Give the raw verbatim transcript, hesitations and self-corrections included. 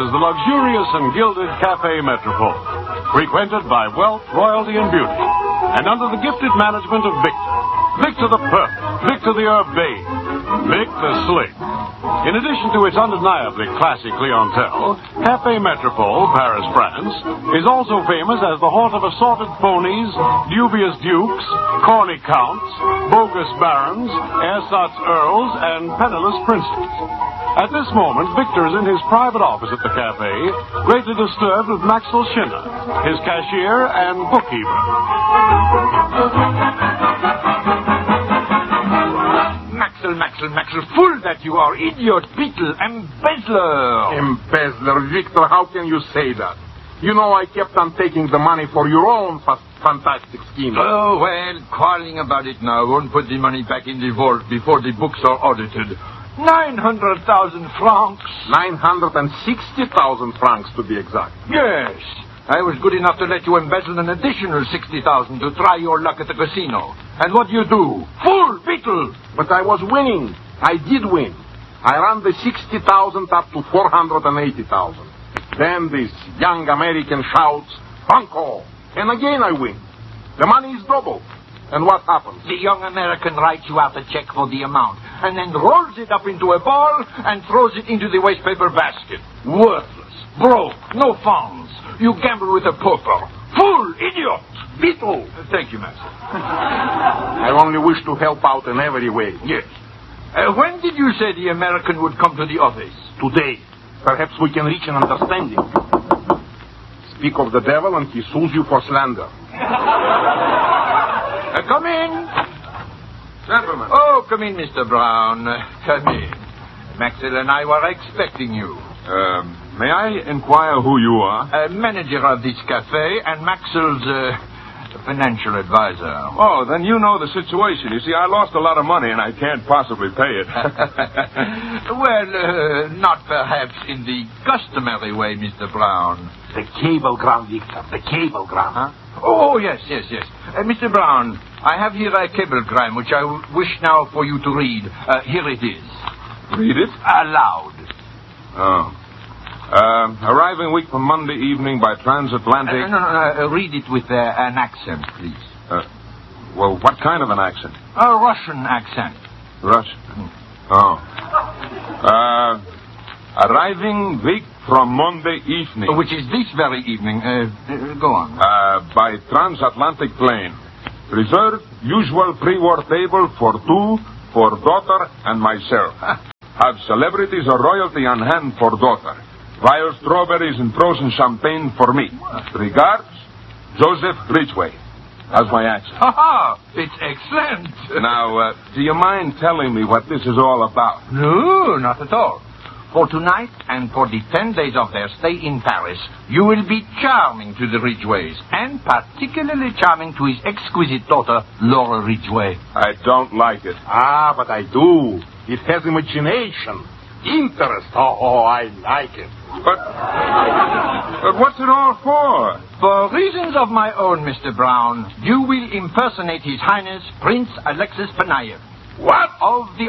is the luxurious and gilded Café Metropole, frequented by wealth, royalty, and beauty, and under the gifted management of Victor. Victor the Perfect, Victor the Urbane, Vic the Slick. In addition to its undeniably classy clientele, Café Metropole, Paris, France, is also famous as the haunt of assorted phonies, dubious dukes, corny counts, bogus barons, ersatz earls, and penniless princes. At this moment, Victor is in his private office at the cafe, greatly disturbed with Maxwell Schinner, his cashier and bookkeeper. Maxwell, Maxwell, Maxwell, fool that you are, idiot, beetle, embezzler. Embezzler, Victor, how can you say that? You know I kept on taking the money for your own fa- fantastic scheme. Oh, well, quarreling about it now won't put the money back in the vault before the books are audited. Nine hundred thousand francs. Nine hundred and sixty thousand francs, to be exact. Yes. I was good enough to let you embezzle an additional sixty thousand to try your luck at the casino. And what do you do? Fool, beetle! But I was winning. I did win. I ran the sixty thousand up to four hundred eighty thousand. Then this young American shouts, Banco! And again I win. The money is doubled. And what happens? The young American writes you out a check for the amount, and then rolls it up into a ball and throws it into the wastepaper basket. Worthless, broke, no funds. You gamble with a pauper. Fool, idiot, beetle. Uh, thank you, master. I only wish to help out in every way. Yes. Uh, when did you say the American would come to the office? Today. Perhaps we can reach an understanding. Speak of the devil and he sues you for slander. Uh, come in. Gentlemen. Oh, come in, Mister Brown. Uh, come in. Maxwell and I were expecting you. Um, may I inquire who you are? Uh, manager of this cafe and Maxwell's uh, financial advisor. Oh, then you know the situation. You see, I lost a lot of money and I can't possibly pay it. Well, uh, not perhaps in the customary way, Mister Brown. The cablegram, Victor. The cablegram. Huh? Oh, yes, yes, yes. Uh, Mister Brown, I have here a cablegram which I w- wish now for you to read. Uh, here it is. Read it? Aloud. Oh. Uh, arriving week from Monday evening by transatlantic... Uh, no, no, no. Uh, read it with uh, an accent, please. Uh, well, what kind of an accent? A Russian accent. Russian? Oh. Uh, arriving week from Monday evening. Uh, which is this very evening. Uh, uh, go on. Uh, by transatlantic plane. Reserved usual pre-war table for two, for daughter and myself. Have celebrities or royalty on hand for daughter. Wild strawberries and frozen champagne for me. Regards, Joseph Ridgway. That's my accent. Ha ha! It's excellent. Now, uh, do you mind telling me what this is all about? No, not at all. For tonight and for the ten days of their stay in Paris, you will be charming to the Ridgways, and particularly charming to his exquisite daughter, Laura Ridgway. I don't like it. Ah, but I do. It has imagination. Interest. Oh, oh, I like it. But, but what's it all for? For reasons of my own, Mister Brown, you will impersonate His Highness Prince Alexis Panayev. What? Of the